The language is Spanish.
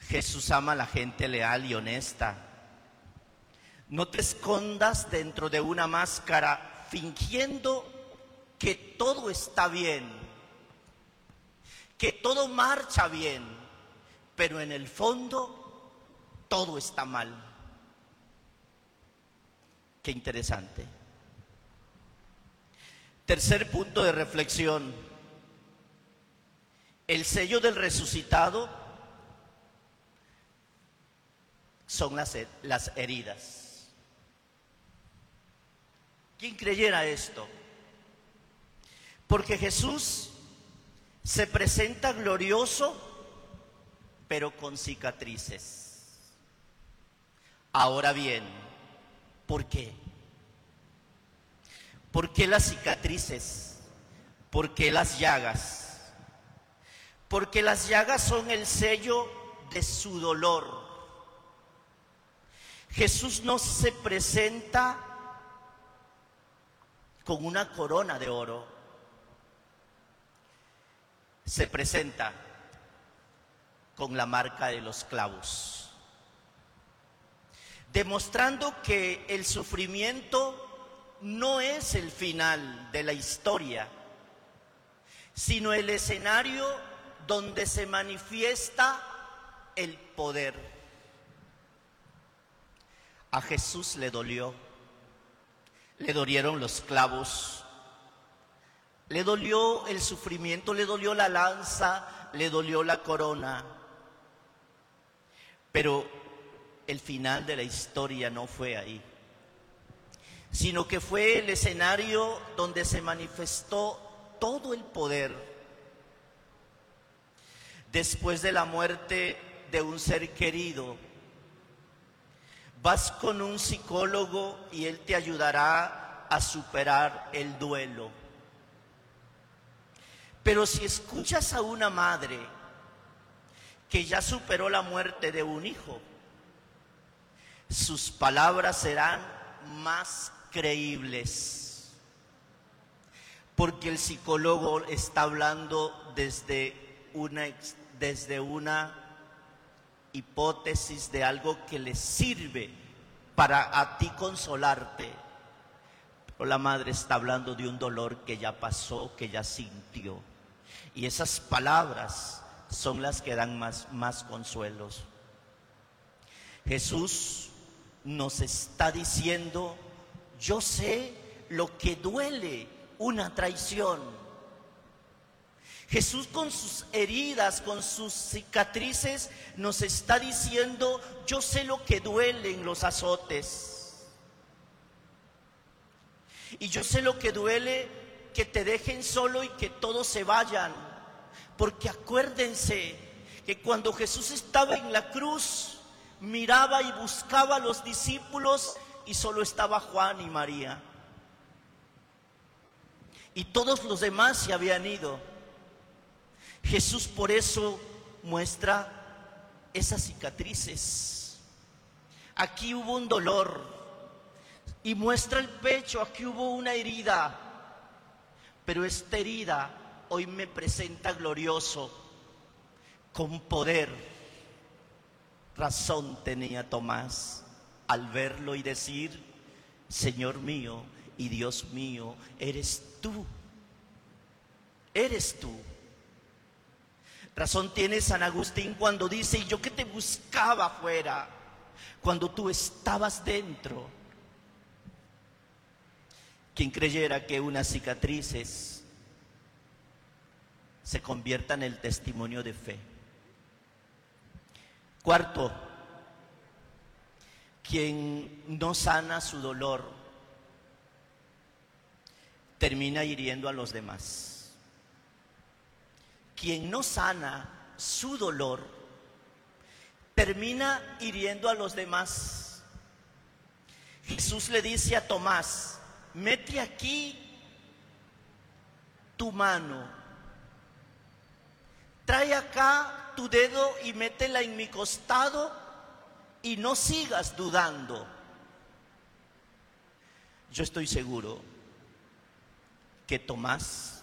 Jesús ama a la gente leal y honesta. No te escondas dentro de una máscara fingiendo que todo está bien, que todo marcha bien, pero en el fondo todo está mal. Qué interesante. Tercer punto de reflexión. El sello del resucitado son las heridas. ¿Quién creyera esto? Porque Jesús se presenta glorioso, pero con cicatrices. Ahora bien, ¿por qué? ¿Por qué las cicatrices? ¿Por qué las llagas? Porque las llagas son el sello de su dolor. Jesús no se presenta con una corona de oro. Se presenta con la marca de los clavos, demostrando que el sufrimiento no es el final de la historia, sino el escenario donde se manifiesta el poder. A Jesús le dolió, le dolieron los clavos, le dolió el sufrimiento, le dolió la lanza, le dolió la corona. Pero el final de la historia no fue ahí, sino que fue el escenario donde se manifestó todo el poder. Después de la muerte de un ser querido, vas con un psicólogo y él te ayudará a superar el duelo. Pero si escuchas a una madre que ya superó la muerte de un hijo, sus palabras serán más creíbles, porque el psicólogo está hablando desde una hipótesis de algo que le sirve para a ti consolarte. Pero la madre está hablando de un dolor que ya pasó, que ya sintió. Y esas palabras son las que dan más consuelos. Jesús nos está diciendo: yo sé lo que duele una traición. Jesús, con sus heridas, con sus cicatrices, nos está diciendo: yo sé lo que duelen los azotes. Y yo sé lo que duele que te dejen solo y que todos se vayan. Porque acuérdense que cuando Jesús estaba en la cruz, miraba y buscaba a los discípulos y solo estaba Juan y María. Y todos los demás se habían ido. Jesús por eso muestra esas cicatrices. Aquí hubo un dolor y muestra el pecho, aquí hubo una herida. Pero esta herida hoy me presenta glorioso, con poder. Razón tenía Tomás al verlo y decir: Señor mío y Dios mío, eres tú. Eres tú. Razón tiene San Agustín cuando dice: y yo que te buscaba afuera, cuando tú estabas dentro. Quien creyera que unas cicatrices se conviertan en el testimonio de fe. Cuarto, quien no sana su dolor termina hiriendo a los demás. Quien no sana su dolor termina hiriendo a los demás. Jesús le dice a Tomás: mete aquí tu mano, trae acá tu dedo y métela en mi costado y no sigas dudando. Yo estoy seguro que Tomás